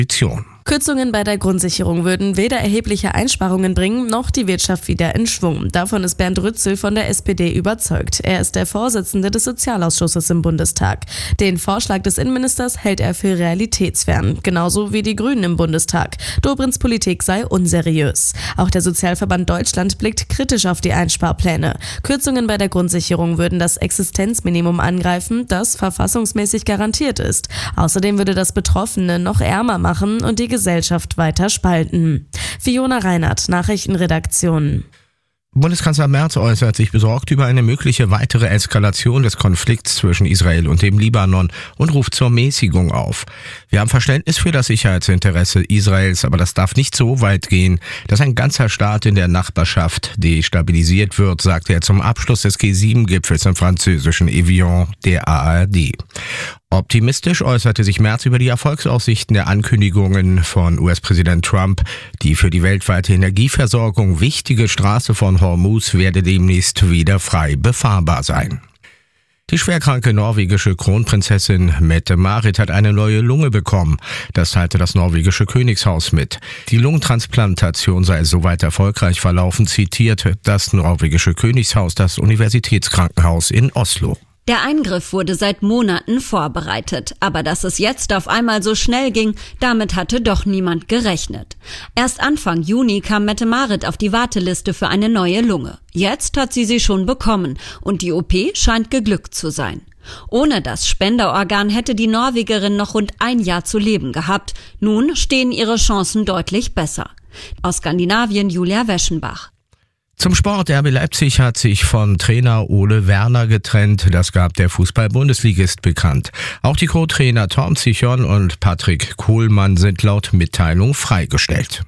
Kürzungen bei der Grundsicherung würden weder erhebliche Einsparungen bringen, noch die Wirtschaft wieder in Schwung. Davon ist Bernd Rützel von der SPD überzeugt. Er ist der Vorsitzende des Sozialausschusses im Bundestag. Den Vorschlag des Innenministers hält er für realitätsfern, genauso wie die Grünen im Bundestag. Dobrins Politik sei unseriös. Auch der Sozialverband Deutschland blickt kritisch auf die Einsparpläne. Kürzungen bei der Grundsicherung würden das Existenzminimum angreifen, das verfassungsmäßig garantiert ist. Außerdem würde das Betroffene noch ärmer machen und die Gesellschaft weiter spalten. Fiona Reinhardt, Nachrichtenredaktion. Bundeskanzler Merz äußert sich besorgt über eine mögliche weitere Eskalation des Konflikts zwischen Israel und dem Libanon und ruft zur Mäßigung auf. Wir haben Verständnis für das Sicherheitsinteresse Israels, aber das darf nicht so weit gehen, dass ein ganzer Staat in der Nachbarschaft destabilisiert wird, sagte er zum Abschluss des G7-Gipfels im französischen Evian der ARD. Optimistisch äußerte sich Merz über die Erfolgsaussichten der Ankündigungen von US-Präsident Trump. Die für die weltweite Energieversorgung wichtige Straße von Hormuz werde demnächst wieder frei befahrbar sein. Die schwerkranke norwegische Kronprinzessin Mette-Marit hat eine neue Lunge bekommen. Das teilte das norwegische Königshaus mit. Die Lungentransplantation sei soweit erfolgreich verlaufen, zitierte das norwegische Königshaus das Universitätskrankenhaus in Oslo. Der Eingriff wurde seit Monaten vorbereitet, aber dass es jetzt auf einmal so schnell ging, damit hatte doch niemand gerechnet. Erst Anfang Juni kam Mette-Marit auf die Warteliste für eine neue Lunge. Jetzt hat sie schon bekommen und die OP scheint geglückt zu sein. Ohne das Spenderorgan hätte die Norwegerin noch rund ein Jahr zu leben gehabt. Nun stehen ihre Chancen deutlich besser. Aus Skandinavien Julia Weschenbach. Zum Sport. RB Leipzig hat sich von Trainer Ole Werner getrennt. Das gab der Fußball-Bundesligist bekannt. Auch die Co-Trainer Tom Zichon und Patrick Kohlmann sind laut Mitteilung freigestellt.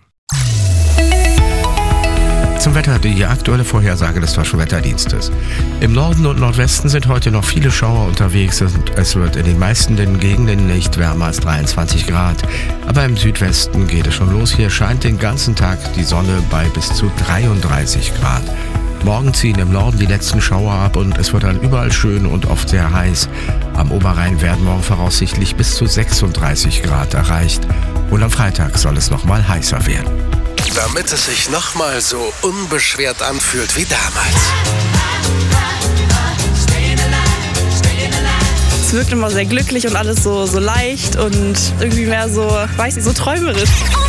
Zum Wetter die aktuelle Vorhersage des Deutschen Wetterdienstes. Im Norden und Nordwesten sind heute noch viele Schauer unterwegs und es wird in den meisten Gegenden nicht wärmer als 23 Grad. Aber im Südwesten geht es schon los. Hier scheint den ganzen Tag die Sonne bei bis zu 33 Grad. Morgen ziehen im Norden die letzten Schauer ab und es wird dann überall schön und oft sehr heiß. Am Oberrhein werden morgen voraussichtlich bis zu 36 Grad erreicht. Und am Freitag soll es nochmal heißer werden. Damit es sich nochmal so unbeschwert anfühlt wie damals. Es wirkt immer sehr glücklich und alles so leicht und irgendwie mehr so, weiß ich, so träumerisch.